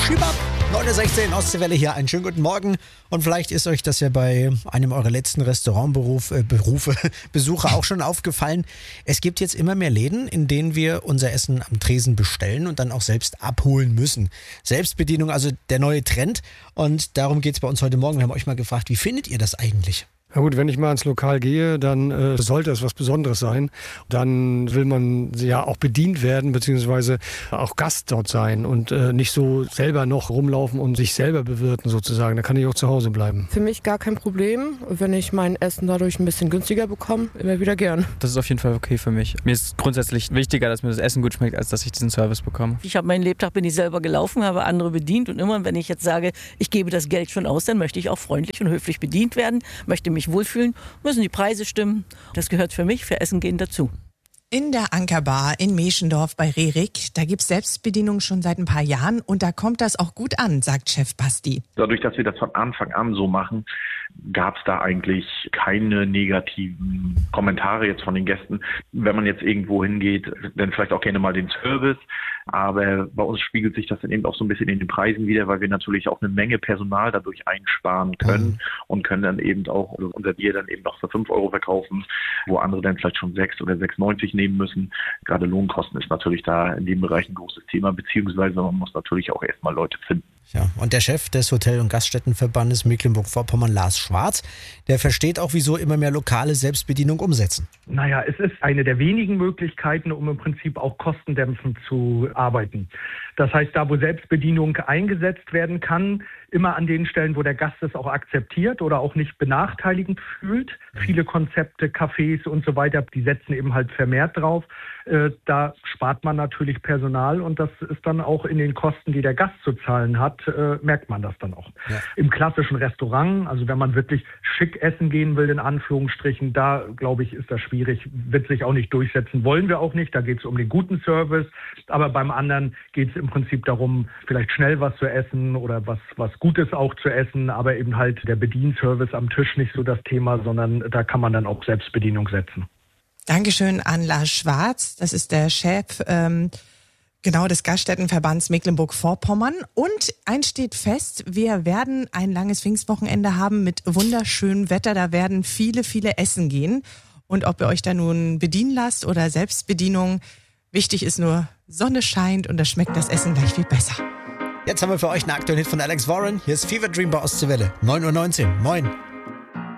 Schibab, 9.16 Uhr, Ostseewelle hier. Einen schönen guten Morgen. Und vielleicht ist euch das ja bei einem eurer letzten Besuche auch schon aufgefallen. Es gibt jetzt immer mehr Läden, in denen wir unser Essen am Tresen bestellen und dann auch selbst abholen müssen. Selbstbedienung, also der neue Trend. Und darum geht es bei uns heute Morgen. Wir haben euch mal gefragt, wie findet ihr das eigentlich? Na gut, wenn ich mal ins Lokal gehe, dann sollte es was Besonderes sein. Dann will man ja auch bedient werden, beziehungsweise auch Gast dort sein und nicht so selber noch rumlaufen und sich selber bewirten sozusagen. Da kann ich auch zu Hause bleiben. Für mich gar kein Problem. Wenn ich mein Essen dadurch ein bisschen günstiger bekomme, immer wieder gern. Das ist auf jeden Fall okay für mich. Mir ist grundsätzlich wichtiger, dass mir das Essen gut schmeckt, als dass ich diesen Service bekomme. Ich habe meinen Lebtag, bin ich selber gelaufen, habe andere bedient und immer, wenn ich jetzt sage, ich gebe das Geld schon aus, dann möchte ich auch freundlich und höflich bedient werden, möchte mich wohlfühlen, müssen die Preise stimmen. Das gehört für mich, für Essen gehen dazu. In der Ankerbar in Meschendorf bei Rerik, da gibt's Selbstbedienung schon seit ein paar Jahren und da kommt das auch gut an, sagt Chef Basti. Dadurch, dass wir das von Anfang an so machen, gab es da eigentlich keine negativen Kommentare jetzt von den Gästen. Wenn man jetzt irgendwo hingeht, dann vielleicht auch gerne mal den Service. Aber bei uns spiegelt sich das dann eben auch so ein bisschen in den Preisen wieder, weil wir natürlich auch eine Menge Personal dadurch einsparen können und können dann eben auch unser Bier dann eben noch für 5 Euro verkaufen, wo andere dann vielleicht schon 6 oder 6,90 nehmen müssen. Gerade Lohnkosten ist natürlich da in dem Bereich ein großes Thema, beziehungsweise man muss natürlich auch erstmal Leute finden. Ja, und der Chef des Hotel- und Gaststättenverbandes Mecklenburg-Vorpommern, Lars Schwarz, der versteht auch, wieso immer mehr lokale Selbstbedienung umsetzen. Naja, es ist eine der wenigen Möglichkeiten, um im Prinzip auch kostendämpfend zu arbeiten. Das heißt, da wo Selbstbedienung eingesetzt werden kann, immer an den Stellen, wo der Gast es auch akzeptiert oder auch nicht benachteiligend fühlt. Viele Konzepte, Cafés und so weiter, die setzen eben halt vermehrt drauf. Da spart man natürlich Personal und das ist dann auch in den Kosten, die der Gast zu zahlen hat, merkt man das dann auch. Ja. Im klassischen Restaurant, also wenn man wirklich schick essen gehen will, in Anführungsstrichen, da glaube ich, ist das schwierig, wird sich auch nicht durchsetzen, wollen wir auch nicht. Da geht es um den guten Service, aber beim anderen geht es im Prinzip darum, vielleicht schnell was zu essen oder was Gutes auch zu essen, aber eben halt der Bedienservice am Tisch nicht so das Thema, sondern da kann man dann auch Selbstbedienung setzen. Dankeschön an Lars Schwarz, das ist der Chef des Gaststättenverbands Mecklenburg-Vorpommern. Und eins steht fest, wir werden ein langes Pfingstwochenende haben mit wunderschönem Wetter, da werden viele, viele essen gehen. Und ob ihr euch da nun bedienen lasst oder Selbstbedienung, wichtig ist nur, Sonne scheint und da schmeckt das Essen gleich viel besser. Jetzt haben wir für euch einen aktuellen Hit von Alex Warren. Hier ist Fever Dream bei Ostseewelle, 9.19 Uhr. Moin.